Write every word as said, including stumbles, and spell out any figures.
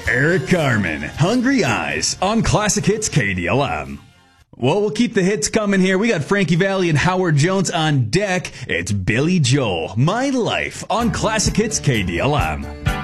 Eric Carmen, Hungry Eyes on Classic Hits K D L M. Well, we'll keep the hits coming here. We got Frankie Valli and Howard Jones on deck. It's Billy Joel, My Life on Classic Hits K D L M.